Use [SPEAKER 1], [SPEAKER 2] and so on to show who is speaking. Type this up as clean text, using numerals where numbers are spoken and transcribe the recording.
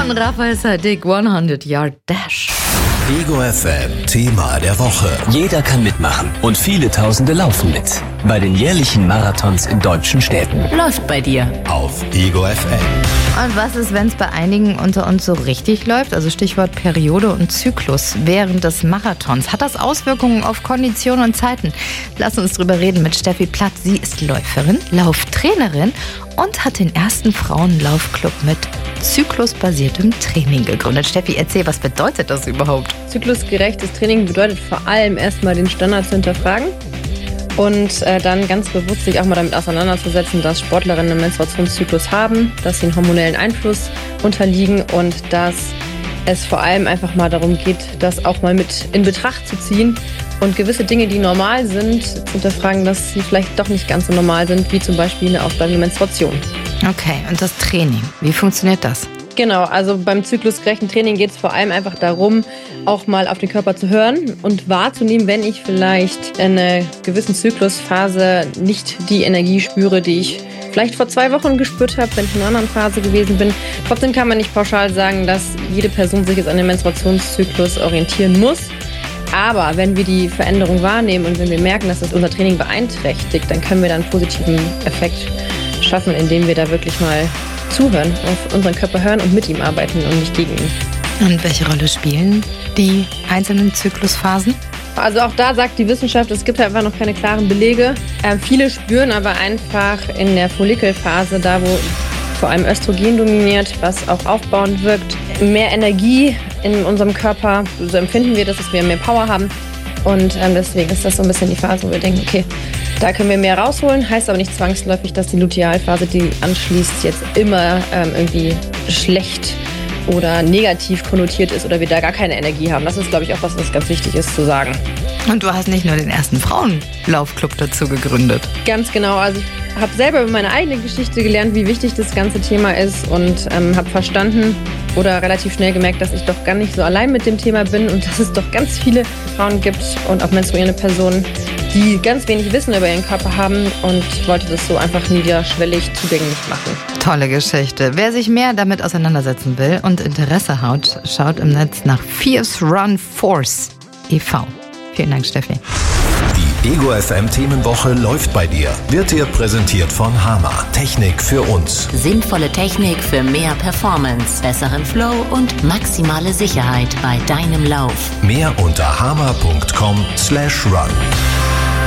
[SPEAKER 1] von Raphael Saadiq, 100 Yard Dash.
[SPEAKER 2] Ego FM Thema der Woche.
[SPEAKER 3] Jeder kann mitmachen und viele Tausende laufen mit. Bei den jährlichen Marathons in deutschen Städten.
[SPEAKER 1] Läuft bei dir.
[SPEAKER 2] Auf Ego FM.
[SPEAKER 1] Und was ist, wenn es bei einigen unter uns so richtig läuft? Also Stichwort Periode und Zyklus während des Marathons. Hat das Auswirkungen auf Kondition und Zeiten? Lass uns drüber reden mit Steffi Platt. Sie ist Läuferin, Lauftrainerin und hat den ersten Frauenlaufclub mit zyklusbasiertem Training gegründet. Steffi, erzähl, was bedeutet das überhaupt?
[SPEAKER 4] Zyklusgerechtes Training bedeutet vor allem erstmal den Standard zu hinterfragen und dann ganz bewusst sich auch mal damit auseinanderzusetzen, dass Sportlerinnen einen Menstruationszyklus haben, dass sie einen hormonellen Einfluss unterliegen und dass es vor allem einfach mal darum geht, das auch mal mit in Betracht zu ziehen und gewisse Dinge, die normal sind, zu hinterfragen, dass sie vielleicht doch nicht ganz so normal sind, wie zum Beispiel eine ausbleibende Menstruation.
[SPEAKER 1] Okay, und das Training, wie funktioniert das?
[SPEAKER 4] Genau, also beim zyklusgerechten Training geht es vor allem einfach darum, auch mal auf den Körper zu hören und wahrzunehmen, wenn ich vielleicht in einer gewissen Zyklusphase nicht die Energie spüre, die ich vielleicht vor 2 Wochen gespürt habe, wenn ich in einer anderen Phase gewesen bin. Trotzdem kann man nicht pauschal sagen, dass jede Person sich jetzt an dem Menstruationszyklus orientieren muss. Aber wenn wir die Veränderung wahrnehmen und wenn wir merken, dass das unser Training beeinträchtigt, dann können wir dann einen positiven Effekt schaffen, indem wir da wirklich mal zuhören, auf unseren Körper hören und mit ihm arbeiten und nicht gegen ihn.
[SPEAKER 1] Und welche Rolle spielen die einzelnen Zyklusphasen?
[SPEAKER 4] Also auch da sagt die Wissenschaft, es gibt einfach noch keine klaren Belege. Viele spüren aber einfach in der Follikelphase, da wo vor allem Östrogen dominiert, was auch aufbauend wirkt, mehr Energie in unserem Körper. So empfinden wir das, dass wir mehr Power haben. Und deswegen ist das so ein bisschen die Phase, wo wir denken, okay, da können wir mehr rausholen. Heißt aber nicht zwangsläufig, dass die Lutealphase, die anschließt, jetzt immer irgendwie schlecht oder negativ konnotiert ist oder wir da gar keine Energie haben. Das ist, glaube ich, auch was ganz wichtig ist zu sagen.
[SPEAKER 1] Und du hast nicht nur den ersten Frauenlaufclub dazu gegründet.
[SPEAKER 4] Ganz genau. Also ich habe selber über meine eigene Geschichte gelernt, wie wichtig das ganze Thema ist und habe verstanden oder relativ schnell gemerkt, dass ich doch gar nicht so allein mit dem Thema bin und dass es doch ganz viele Frauen gibt und auch menstruierende Personen, die ganz wenig Wissen über ihren Körper haben und ich wollte das so einfach niederschwellig zugänglich machen.
[SPEAKER 1] Tolle Geschichte. Wer sich mehr damit auseinandersetzen will und Interesse hat, schaut im Netz nach Fierce Run Force e.V. Vielen Dank, Steffi.
[SPEAKER 2] Die Ego FM Themenwoche läuft bei dir. Wird dir präsentiert von Hama. Technik für uns.
[SPEAKER 5] Sinnvolle Technik für mehr Performance, besseren Flow und maximale Sicherheit bei deinem Lauf.
[SPEAKER 2] Mehr unter hama.com/run.